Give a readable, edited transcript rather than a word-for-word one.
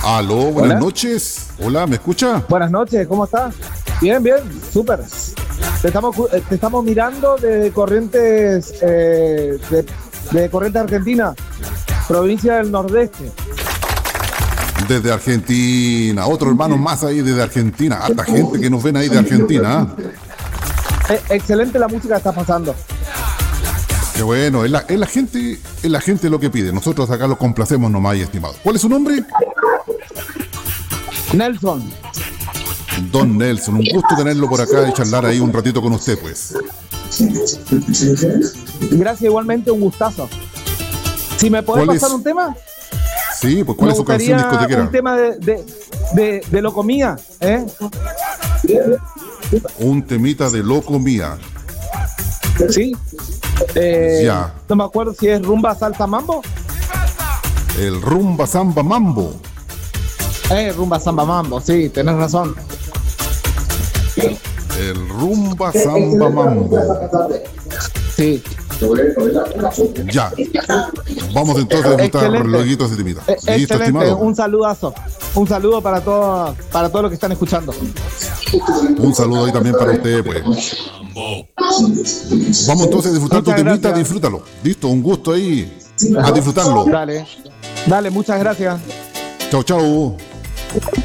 Aló, buenas Hola. noches. Hola, ¿me escucha? Buenas noches, ¿cómo estás? Bien, bien, súper. Te estamos mirando de Corrientes, de Corrientes Argentina, provincia del Nordeste. Desde Argentina. Otro hermano más ahí desde Argentina. Harta gente que nos ven ahí de Argentina. ¿Ah? Excelente la música que está pasando. Qué bueno, es la gente lo que pide. Nosotros acá lo complacemos nomás, estimado. ¿Cuál es su nombre? Nelson, Don Nelson. Un gusto tenerlo por acá y charlar ahí un ratito con usted, pues. gracias igualmente, un gustazo. Si me podés ¿Cuál es? pasar un tema, Sí, pues ¿cuál me es su canción gustaría discotequera? un tema de Locomía, ¿eh? Un temita de Loco Mía. Sí. Ya. No me acuerdo si es rumba, salsa, mambo. El rumba samba mambo. Rumba, samba, mambo, sí, tenés razón. El rumba samba mambo. Sí. Ya. Vamos entonces a gustar Excelente. luego ese temita. Listo, Excelente, estimado. un saludazo. Un saludo para todos los que están escuchando. Un saludo ahí también para usted, pues. Vamos entonces a disfrutar tu Muchas temita, gracias. disfrútalo. Listo, un gusto ahí. A disfrutarlo. Dale, muchas gracias. Chau, chau.